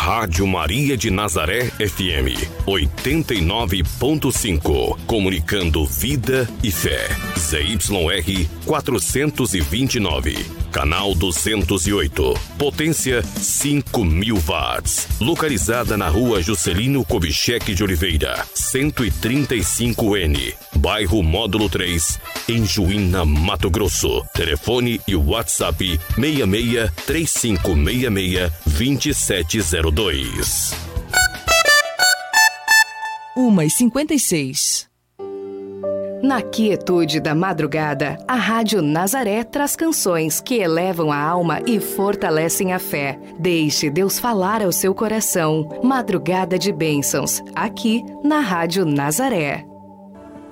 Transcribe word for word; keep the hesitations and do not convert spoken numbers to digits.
Rádio Maria de Nazaré F M, oitenta e nove ponto cinco. Comunicando vida e fé. Z Y R quatrocentos e vinte e nove. Canal duzentos e oito. Potência cinco mil watts. Localizada na rua Juscelino Kubitschek de Oliveira, cento e trinta e cinco N. Bairro Módulo três, em Juína, Mato Grosso. Telefone e WhatsApp seis seis três cinco seis seis dois sete zero dois. uma e cinquenta e seis. Na quietude da madrugada, a Rádio Nazaré traz canções que elevam a alma e fortalecem a fé. Deixe Deus falar ao seu coração. Madrugada de bênçãos, aqui na Rádio Nazaré.